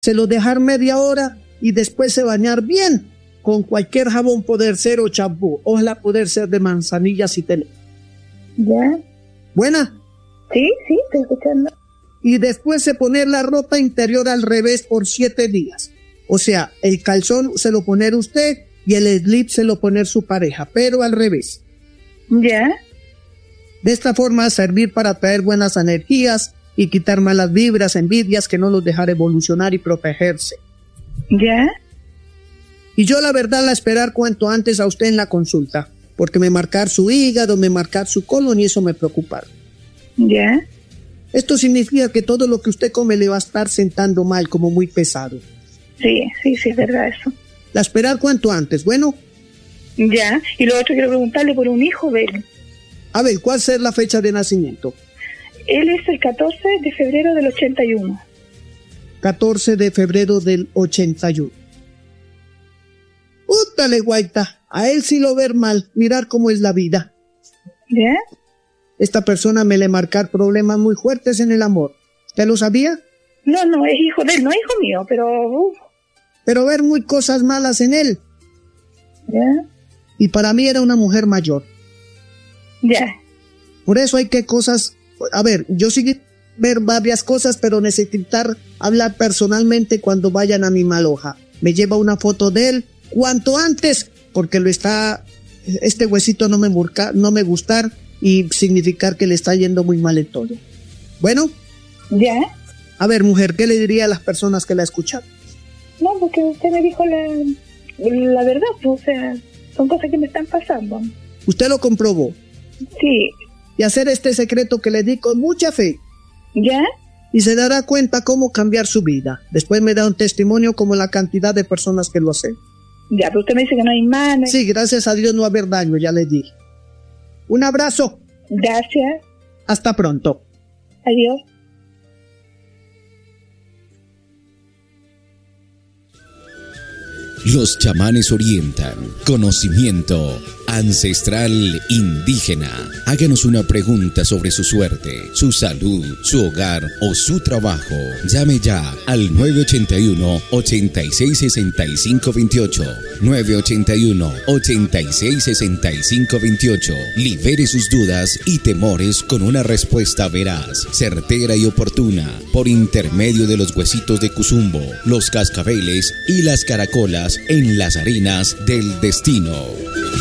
Se lo dejar media hora y después se bañar bien con cualquier jabón, poder ser o champú. Ojalá poder ser de manzanilla si tenés. ¿Ya? ¿Buena? Sí, estoy escuchando. Y después se poner la ropa interior al revés por 7 días. O sea, el calzón se lo poner usted y el slip se lo poner su pareja, pero al revés. ¿Ya? De esta forma servir para traer buenas energías y quitar malas vibras, envidias que no los dejar evolucionar y protegerse. ¿Ya? Y yo la verdad la esperar cuanto antes a usted en la consulta, porque me marcar su hígado, me marcar su colon y eso me preocupa. ¿Ya? Esto significa que todo lo que usted come le va a estar sentando mal, como muy pesado. Sí, es verdad eso. La esperar cuanto antes, bueno. Ya, y lo otro quiero preguntarle por un hijo de él. A ver, ¿cuál es la fecha de nacimiento? Él es el 14 de febrero del 81. 14 de febrero del 81. ¡Útale, guaita! A él sí lo ver mal, mirar cómo es la vida. ¿Ya? Esta persona me le marcar problemas muy fuertes en el amor. ¿Usted lo sabía? No, es hijo de él, no es hijo mío, pero... Pero ver muy cosas malas en él. ¿Ya? Y para mí era una mujer mayor. Ya. Por eso hay que cosas... A ver, yo sí ver varias cosas, pero necesitar hablar personalmente cuando vayan a mi maloja. Me lleva una foto de él cuanto antes, porque este huesito no me gustar y significar que le está yendo muy mal en todo. Bueno. ¿Ya? A ver, mujer, ¿qué le diría a las personas que la escuchan? No, porque usted me dijo la verdad, o sea, son cosas que me están pasando. ¿Usted lo comprobó? Sí. Y hacer este secreto que le di con mucha fe. ¿Ya? Y se dará cuenta cómo cambiar su vida. Después me da un testimonio como la cantidad de personas que lo hacen. Ya, pero usted me dice que no hay manos. Sí, gracias a Dios no va a haber daño, ya le dije. Un abrazo. Gracias. Hasta pronto. Adiós. Los chamanes orientan conocimiento ancestral indígena. Háganos una pregunta sobre su suerte, su salud, su hogar o su trabajo. Llame ya al 981-866528. 981-866528. Libere sus dudas y temores con una respuesta veraz, certera y oportuna por intermedio de los huesitos de Cuzumbo, los cascabeles y las caracolas en las arenas del destino.